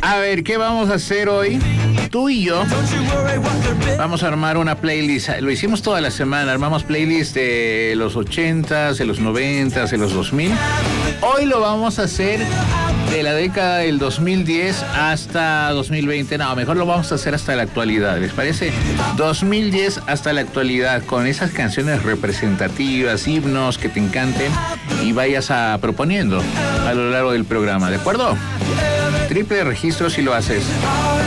A ver, ¿qué vamos a hacer hoy? Tú y yo vamos a armar una playlist. Lo hicimos toda la semana. Armamos playlist de los 80s, de los 90s, de los 2000. Hoy lo vamos a hacer de la década del 2010 hasta 2020. No, mejor lo vamos a hacer hasta la actualidad. ¿Les parece? 2010 hasta la actualidad, con esas canciones representativas, himnos que te encanten y vayas proponiendo a lo largo del programa. ¿De acuerdo? Triple registro si lo haces.